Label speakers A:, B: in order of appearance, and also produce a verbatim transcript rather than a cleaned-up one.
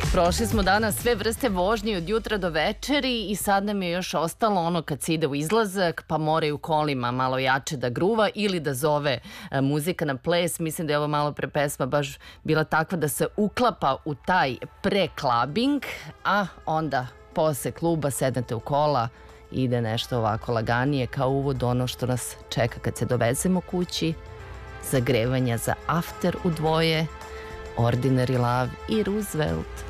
A: Prošli smo danas sve vrste vožnje od jutra do večeri i sad nam je još ostalo ono kad se ide u izlazak pa moraju kolima malo jače da gruva ili da zove e, muzika na ples. Mislim da je ovo malo pre pesma baš bila takva da se uklapa u taj pre-klabing, a onda posle kluba sednete u kola i ide nešto ovako laganije kao uvod ono što nas čeka kad se dovezemo kući, zagrevanja za after u dvoje, Ordinary Love i Roosevelt.